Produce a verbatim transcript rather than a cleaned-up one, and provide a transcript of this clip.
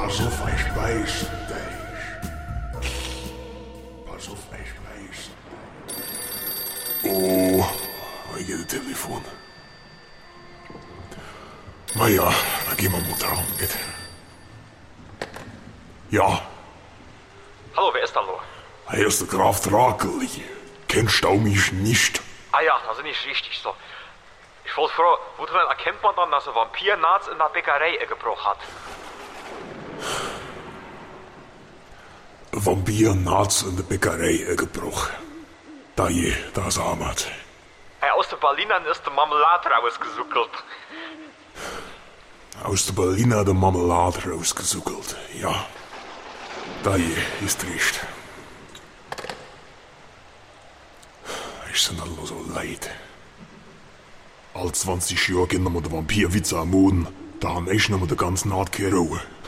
Pass auf, ich beiß dich. Pass auf, ich beiß dich. Oh, ich geht das Telefon. Na ja, dann gehen wir mal dran, mit. Ja. Hallo, wer ist da lo? Hier ist der Graf Drakeli. Kennst du mich nicht? Ah ja, das ist nicht richtig so. Ich wollte fragen, woran erkennt man dann, dass ein Vampir nachts in der Bäckerei gebrochen hat? Ein Vampir nachts in der Bäckerei gebrochen. Da je, da ist Ahmad. Hey, aus den Berlinern ist die Marmelade rausgesuckelt. Aus der Berliner der Marmelade rausgesuckelt, ja. Da je, ist recht. Ich sind alle so leid. All zwanzig Jahre gehen wir den Vampirwitz am Moden. Da haben ich noch mal den ganzen Naht keine Ruhe.